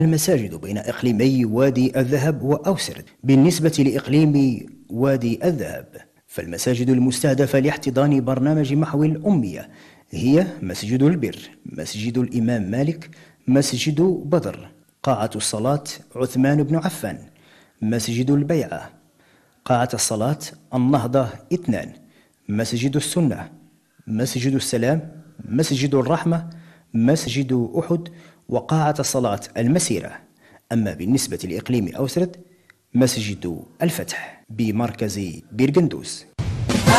المساجد بين إقليمي وادي الذهب وأوسرد. بالنسبة لإقليم وادي الذهب فالمساجد المستهدفة لاحتضان برنامج محو الأمية هي مسجد البر، مسجد الإمام مالك، مسجد بدر، قاعة الصلاة عثمان بن عفان، مسجد البيعة، قاعة الصلاة النهضة 2، مسجد السنة، مسجد السلام، مسجد الرحمة، مسجد أحد، وقاعة الصلاة المسيرة. أما بالنسبة لإقليم أوسرد مسجد الفتح بمركز بيرغندوس.